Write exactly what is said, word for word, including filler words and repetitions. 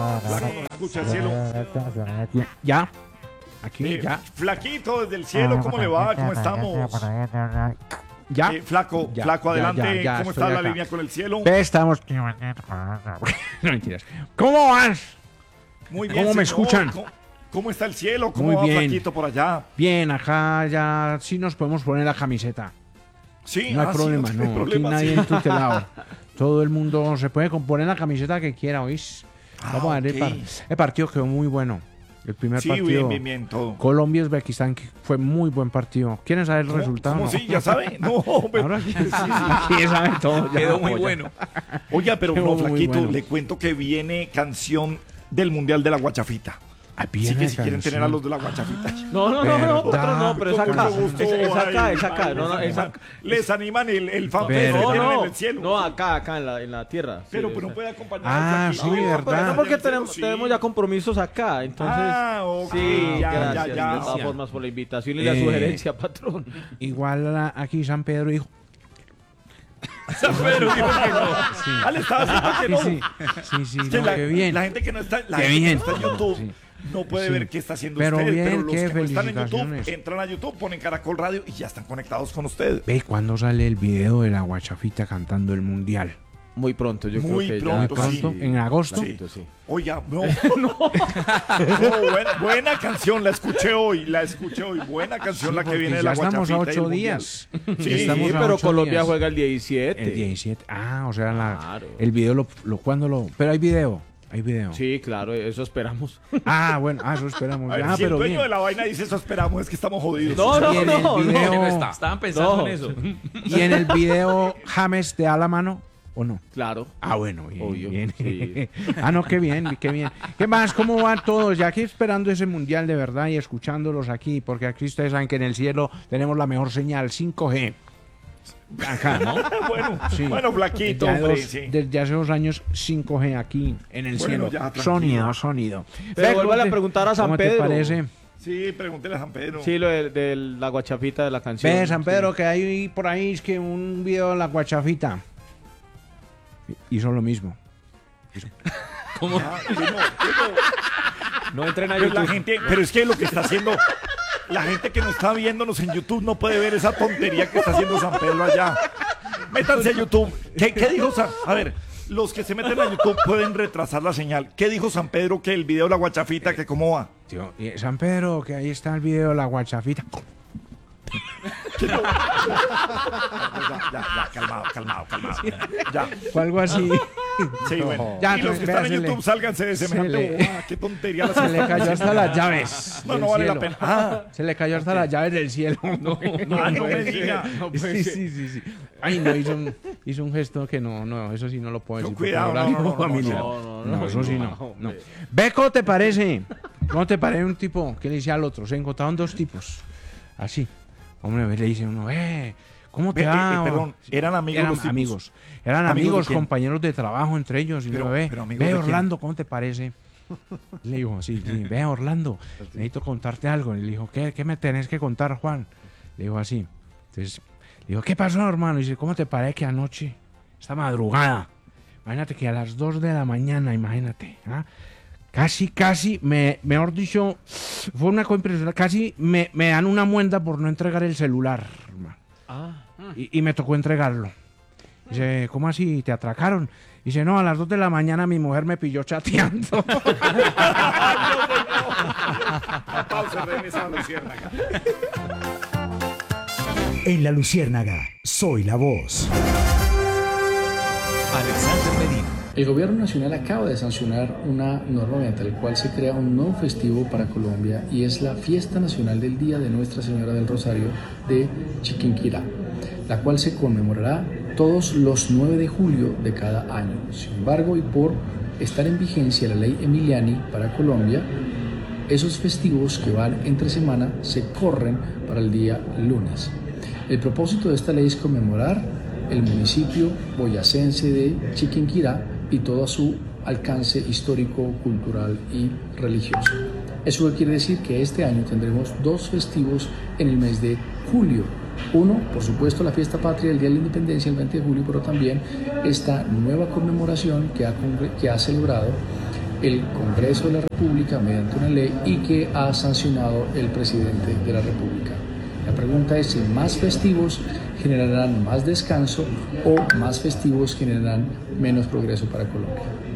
Escucha el cielo. Ya. Aquí, Eh, ya. Flaquito, desde el cielo, ¿cómo le va? ¿Cómo estamos? Ya. Eh, flaco, Ya, flaco, ya, adelante. ya, ya, ¿Cómo estoy está la acá. línea con el cielo? Estamos. No, mentiras. ¿Cómo vas? Muy bien. ¿Cómo me señor. escuchan? ¿Cómo, cómo está el cielo? ¿Cómo Muy va bien. Flaquito por allá? Bien, acá ya sí nos podemos poner la camiseta. Sí, No hay ah, sí, problema, hay no. Aquí problema, nadie sí. en tutelado. Todo el mundo se puede poner la camiseta que quiera, ¿oís? Ah, Vamos a ver, el, ok. par- el partido quedó muy bueno. El primer Sí, partido. bien, bien, bien, todo. Colombia-Uzbekistán que fue muy buen partido. ¿Quieren saber el ¿Cómo- resultado? ¿Cómo no? sí? ¿Ya sabe? No, pero... Ahora sí, sí, sí, sí, sabe todo. ya, Quedó muy ya. bueno. Oiga, pero Quedó no, muy Flaquito, bueno. le cuento que viene canción del Mundial de la Guachafita. Ah, Así viene que si quieren canción. tener a los de la Guachafita. No, no, no, no, ¿Verdad? otro no, pero es Con acá. mucho gusto, Es, es acá, ay, es acá. ay, No, no, les es animan- acá. Les animan el, el fanfare Pero- que No, tienen no, en el cielo. no, acá, acá en la, en la tierra. Sí, pero, o pero sea. puede acompañar Ah, al Flaquito. sí, No, ¿verdad? No, porque en el cielo, tenemos, sí. tenemos ya compromisos acá, entonces... Ah, ok, Sí, ya, gracias. ya, ya. De todas formas, por la invitación y la Eh, sugerencia, patrón. Igual a- aquí San Pedro dijo. Pero dijo que no. Ah, le estaba diciendo que Sí, no. sí, sí, sí, Es que no, la, qué bien. la gente que no está, la Qué gente bien. que no está en YouTube Sí. no puede Sí. ver qué está haciendo Pero usted, bien, pero los qué que no están en YouTube felicitaciones. entran a YouTube, ponen Caracol Radio y ya están conectados con usted. Ve cuándo sale el video de la Guachafita cantando el mundial. Muy pronto, yo Muy creo que pronto, ya... Muy pronto, sí. en agosto. Sí. Oiga, no, no, buena, buena canción, la escuché hoy, la escuché hoy, buena canción la que Porque viene de ya la estamos a Guachafita y el ocho Mundial. días. Sí, Sí, Estamos a pero ocho Colombia días. juega el diecisiete. El diecisiete. Ah, o sea, la- Claro. el video lo, lo cuando lo. Pero hay video. Hay video. Sí, claro, eso esperamos. Ah, bueno, ah, eso esperamos. A ver, Ah, si el pero dueño bien. de la vaina dice eso esperamos, es que estamos jodidos. No, no, Y en no, el no. video, No está. Estaban pensando No. en eso. y en el video James te da la mano o no. Claro. Ah, bueno, bien, Obvio, bien. sí. Ah, no, qué bien, qué bien. ¿Qué más? ¿Cómo van todos? Ya aquí esperando ese mundial de verdad y escuchándolos aquí, porque aquí ustedes saben que en el cielo tenemos la mejor señal, cinco G. Acá, ¿no? bueno, Sí. bueno, Flaquito, Ya hombre, dos- sí. Desde hace dos años, cinco G aquí en el Bueno, cielo. ya, tranquilo. Sonido, sonido. Pero Ve, vuélvale ¿cómo a te- preguntar a San ¿Cómo Pedro. te parece? Sí, pregúntele a San Pedro. Sí, lo de, de la guachafita de la canción. Ve, San Pedro, Sí. que hay por ahí es que un video de la Guachafita hizo lo mismo. ¿Cómo? Ah, que no, que no. No entren a Pero la YouTube. gente, pero es que lo que está haciendo, la gente que no está viéndonos en YouTube no puede ver esa tontería que está haciendo San Pedro allá. Métanse a YouTube. ¿Qué, qué dijo San? A ver, los que se meten a YouTube pueden retrasar la señal. ¿Qué dijo San Pedro que el video de la Guachafita, que cómo va? Tío, y San Pedro, que ahí está el video de la Guachafita. Ya, ya, ya, calmado, calmado, calmado. Ya, O algo así. sí, bueno. Ya, y los que vea, están en se le- YouTube, sálganse de se semejante le- bobada. Qué tontería la Se le cayó hasta las llaves. No, del no vale la cielo. pena. Ah, Se le cayó hasta las llaves del cielo. No, no, no me diga. Sí, sí, sí, sí. Ay, no, hizo un, hizo un gesto que no, no, eso sí no lo puedo Con decir. porque cuidado, ahora no, no, mismo no, no, familiar. no, no, No, no, eso sí no, no. no. hombre. Ve, ¿cómo te parece? ¿Cómo te parece un tipo que le dice al otro? Se encontraron dos tipos. Así. Hombre, le dice uno, eh, ¿cómo te Ve, eh, va? eh, perdón, eran amigos Eran los tipos. amigos. Eran ¿Amigos de amigos, quién? compañeros de trabajo entre ellos. Y Pero- uno ve, pero ¿amigos ve de quién? Orlando, ¿cómo te parece? Le dijo, sí, sí, ve Orlando, necesito contarte algo. Y le dijo, ¿qué, qué me tenés que contar, Juan? Le dijo así. Entonces, le dijo, ¿qué pasó, hermano? Y dice, ¿cómo te parece que anoche, esta madrugada, imagínate que a las dos de la mañana, imagínate, ¿ah? Casi, casi, me, mejor dicho, fue una cosa impresionante, casi me, me dan una muenda por no entregar el celular, hermano. Ah. Y, y me tocó entregarlo. Dice, ¿cómo así? ¿Te atracaron? Dice, no, a las dos de la mañana mi mujer me pilló chateando. Pausa, regresa a la luciérnaga. En La Luciérnaga, soy la voz. Alexander Medina. El Gobierno Nacional acaba de sancionar una norma mediante la cual se crea un nuevo festivo para Colombia y es la Fiesta Nacional del Día de Nuestra Señora del Rosario de Chiquinquirá, la cual se conmemorará todos los nueve de julio de cada año. Sin embargo, y por estar en vigencia la ley Emiliani para Colombia, esos festivos que van entre semana se corren para el día lunes. El propósito de esta ley es conmemorar el municipio boyacense de Chiquinquirá y todo su alcance histórico, cultural y religioso. Eso quiere decir que este año tendremos dos festivos en el mes de julio. Uno, por supuesto, la fiesta patria, el Día de la Independencia, el veinte de julio, pero también esta nueva conmemoración que ha, que ha celebrado el Congreso de la República mediante una ley y que ha sancionado el presidente de la República. La pregunta es si más festivos generarán más descanso o más festivos generarán menos progreso para Colombia.